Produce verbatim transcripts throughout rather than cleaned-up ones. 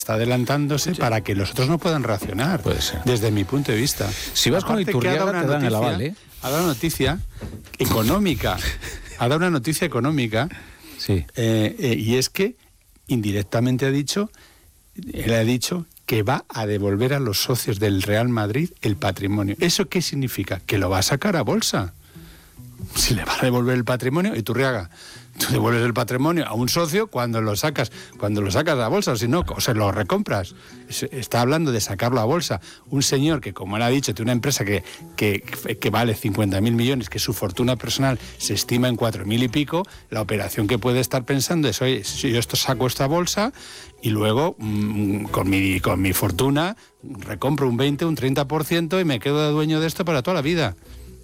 está adelantándose para que los otros no puedan reaccionar, Puede ser. desde mi punto de vista. Si vas con Iturriaga te dan el aval, ¿eh? Ha dado una noticia económica, ha dado una noticia económica, sí. eh, eh, y es que indirectamente ha dicho, él ha dicho que va a devolver a los socios del Real Madrid el patrimonio. ¿Eso qué significa? Que lo va a sacar a bolsa. Si le va a devolver el patrimonio, Iturriaga, tú devuelves el patrimonio a un socio cuando lo sacas, cuando lo sacas a bolsa, o si no, o se lo recompras. Está hablando de sacarlo a bolsa. Un señor que, como él ha dicho, tiene una empresa que, que, que vale cincuenta mil millones, que su fortuna personal se estima en cuatro mil y pico, la operación que puede estar pensando es, oye, si yo esto saco esta bolsa y luego mmm, con mi, con mi fortuna recompro un veinte, un treinta por ciento y me quedo de dueño de esto para toda la vida.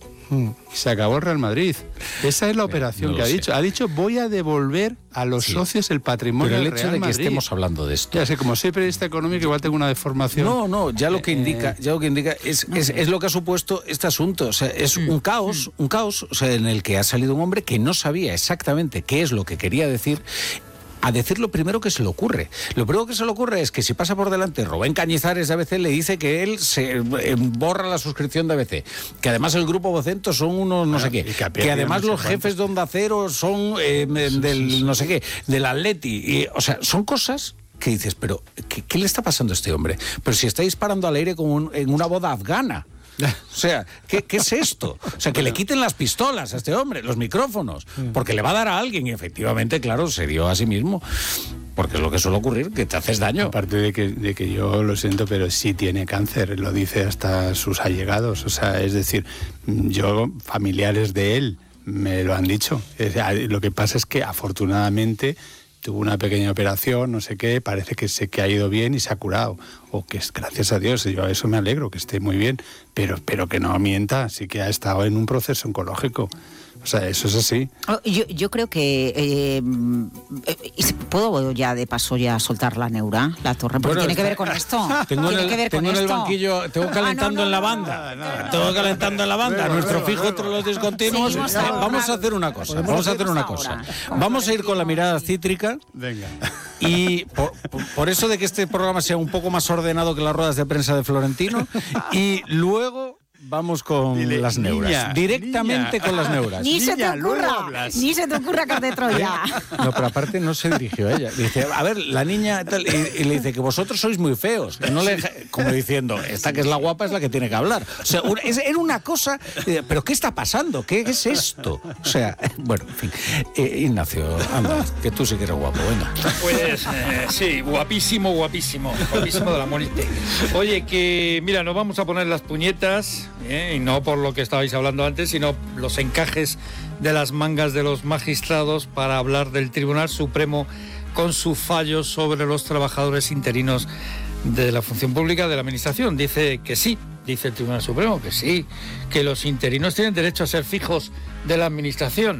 Se acabó el Real Madrid. Esa es la operación no que ha sé. dicho. Ha dicho, voy a devolver a los sí. socios el patrimonio Pero el del hecho Real de que Madrid. estemos hablando de esto. Ya sé, como soy periodista económico, igual tengo una deformación. No, no, ya lo que eh, indica, ya lo que indica es, es, es lo que ha supuesto este asunto. O sea, es un caos, un caos, o sea, en el que ha salido un hombre que no sabía exactamente qué es lo que quería decir, a decir lo primero que se le ocurre. Lo primero que se le ocurre es que si pasa por delante Rubén Cañizares de A B C, le dice que él se borra la suscripción de A B C, que además el grupo Vocento son unos no sé qué, que, que además los jefes de Onda Cero son eh, del no sé qué, del Atleti, y, o sea, son cosas que dices, pero ¿qué, qué le está pasando a este hombre? Pero si está disparando al aire como un, en una boda afgana. O sea, ¿qué, ¿qué es esto? O sea, que le quiten las pistolas a este hombre, los micrófonos, porque le va a dar a alguien y efectivamente, claro, se dio a sí mismo. Porque es lo que suele ocurrir, que te haces daño. Aparte de que, de que yo lo siento, pero sí tiene cáncer, lo dice hasta sus allegados. O sea, es decir, yo, familiares de él, me lo han dicho. Lo que pasa es que afortunadamente tuvo una pequeña operación, no sé qué, parece que sé que ha ido bien y se ha curado, o que es gracias a Dios, yo a eso me alegro, que esté muy bien, pero, pero que no mienta, sí que ha estado en un proceso oncológico. O sea, eso es así. Yo, yo creo que eh, eh, puedo ya de paso ya soltar la neura, la torre, porque bueno, tiene está... que ver con esto. Tengo tiene en el, que ver tengo con en el esto. banquillo, tengo calentando ah, no, no, en la banda, no, no, no, tengo calentando en la banda. Luego, Nuestro luego, fijo luego. entre los discontinuos. Vamos a hacer una cosa. Vamos a hacer una cosa. Vamos a ir con la mirada cítrica. Venga. Y por, por, por eso de que este programa sea un poco más ordenado que las ruedas de prensa de Florentino. Y luego vamos con Dile, las neuras. Niña, directamente niña. con las neuras. Ni niña, se te ocurra, ni se te ocurra que de Troya. No, pero aparte no se dirigió a ella. Dice, a ver, la niña tal, y, y le dice que vosotros sois muy feos. Que no le, como diciendo, esta que es la guapa es la que tiene que hablar. O sea, es, era una cosa, pero ¿qué está pasando? ¿Qué es esto? O sea, bueno, en fin. Eh, Ignacio, anda, que tú sí que eres guapo, venga. Pues eh, sí, guapísimo, guapísimo. Guapísimo de la muerte. Oye, que mira, nos vamos a poner las puñetas. ¿Eh? Y no por lo que estabais hablando antes, sino los encajes de las mangas de los magistrados para hablar del Tribunal Supremo con su fallo sobre los trabajadores interinos de la función pública de la Administración. Dice que sí, dice el Tribunal Supremo que sí, que los interinos tienen derecho a ser fijos de la Administración,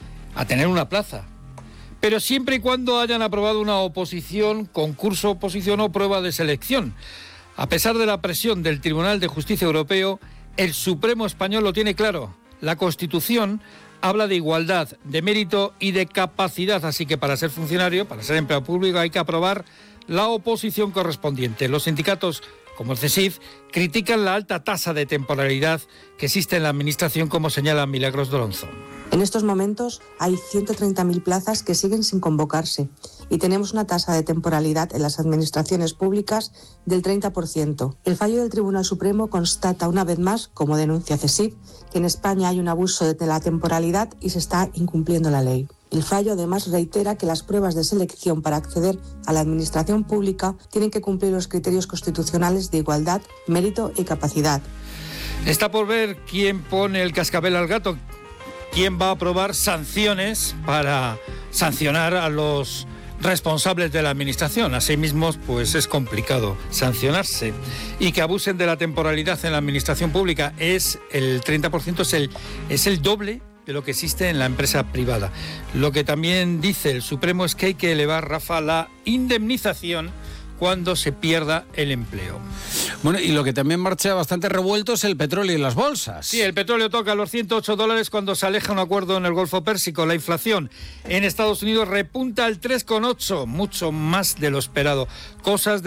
a tener una plaza, pero siempre y cuando hayan aprobado una oposición, concurso, oposición o prueba de selección. A pesar de la presión del Tribunal de Justicia Europeo, el Supremo español lo tiene claro. La Constitución habla de igualdad, de mérito y de capacidad, así que para ser funcionario, para ser empleado público, hay que aprobar la oposición correspondiente. Los sindicatos, como el CESIF, critican la alta tasa de temporalidad que existe en la Administración, como señala Milagros Doronzo. En estos momentos hay ciento treinta mil plazas que siguen sin convocarse y tenemos una tasa de temporalidad en las administraciones públicas del treinta por ciento. El fallo del Tribunal Supremo constata una vez más, como denuncia CESIF, que en España hay un abuso de la temporalidad y se está incumpliendo la ley. El fallo además reitera que las pruebas de selección para acceder a la administración pública tienen que cumplir los criterios constitucionales de igualdad, mérito y capacidad. Está por ver quién pone el cascabel al gato, quién va a aprobar sanciones para sancionar a los responsables de la administración. Asimismo, pues es complicado sancionarse. Y que abusen de la temporalidad en la administración pública es el treinta por ciento, es el, es el doble de lo que existe en la empresa privada. Lo que también dice el Supremo es que hay que elevar, Rafa, la indemnización cuando se pierda el empleo. Bueno, y lo que también marcha bastante revuelto es el petróleo y las bolsas. Sí, el petróleo toca los ciento ocho dólares cuando se aleja un acuerdo en el Golfo Pérsico. La inflación en Estados Unidos repunta al tres coma ocho, mucho más de lo esperado. Cosas de